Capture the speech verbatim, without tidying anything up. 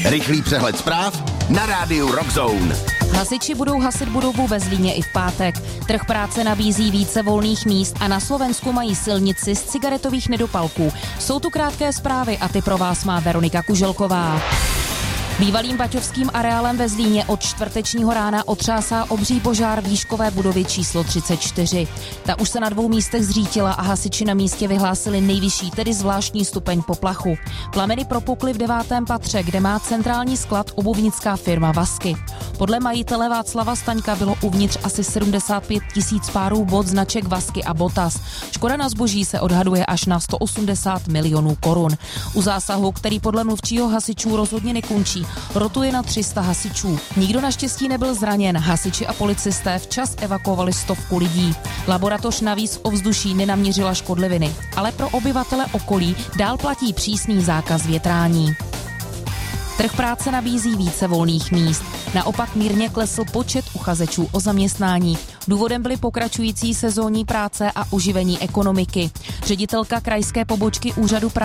Rychlý přehled zpráv na rádiu Rock Zone. Hasiči budou hasit budovu ve Zlíně i v pátek. Trh práce nabízí více volných míst a na Slovensku mají silnici z cigaretových nedopalků. Jsou tu krátké zprávy a ty pro vás má Veronika Kuželková. Bývalým baťovským areálem ve Zlíně od čtvrtečního rána otřásá obří požár výškové budovy číslo třicet čtyři. Ta už se na dvou místech zřítila a hasiči na místě vyhlásili nejvyšší, tedy zvláštní stupeň poplachu. Plameny propukly v devátém patře, kde má centrální sklad obuvnická firma Vasky. Podle majitele Václava Staňka bylo uvnitř asi sedmdesát pět tisíc párů bot značek Vasky a Botas. Škoda na zboží se odhaduje až na sto osmdesát milionů korun. U zásahu, který podle mluvčího hasičů rozhodně nekončí, rotuje na tři sta hasičů. Nikdo naštěstí nebyl zraněn, hasiči a policisté včas evakuovali stovku lidí. Laboratoř navíc v ovzduší nenaměřila škodliviny, ale pro obyvatele okolí dál platí přísný zákaz větrání. Trh práce nabízí více volných míst. Naopak mírně klesl počet uchazečů o zaměstnání. Důvodem byly pokračující sezónní práce a oživení ekonomiky. Ředitelka krajské pobočky úřadu práce